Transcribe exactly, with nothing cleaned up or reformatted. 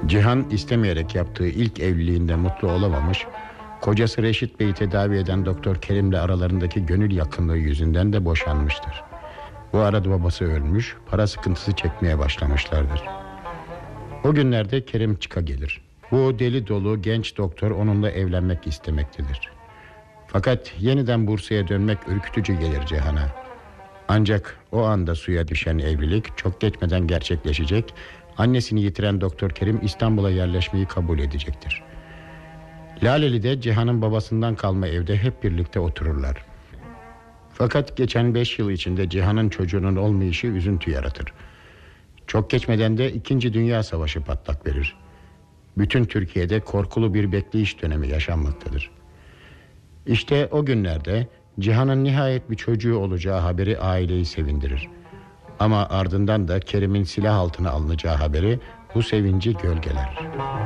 Cihan istemeyerek yaptığı ilk evliliğinde mutlu olamamış, kocası Reşit Bey'i tedavi eden Doktor Kerim'le aralarındaki gönül yakınlığı yüzünden de boşanmıştır. Bu arada babası ölmüş, para sıkıntısı çekmeye başlamışlardır. O günlerde Kerim çıka gelir. Bu deli dolu genç doktor onunla evlenmek istemektedir. Fakat yeniden Bursa'ya dönmek ürkütücü gelir Cihan'a. Ancak o anda suya düşen evlilik çok geçmeden gerçekleşecek. Annesini yitiren Doktor Kerim İstanbul'a yerleşmeyi kabul edecektir. Laleli'de Cihan'ın babasından kalma evde hep birlikte otururlar. Fakat geçen beş yıl içinde Cihan'ın çocuğunun olmayışı üzüntü yaratır. Çok geçmeden de İkinci Dünya Savaşı patlak verir. Bütün Türkiye'de korkulu bir bekleyiş dönemi yaşanmaktadır. İşte o günlerde Cihan'ın nihayet bir çocuğu olacağı haberi aileyi sevindirir. Ama ardından da Kerim'in silah altına alınacağı haberi bu sevinci gölgeler.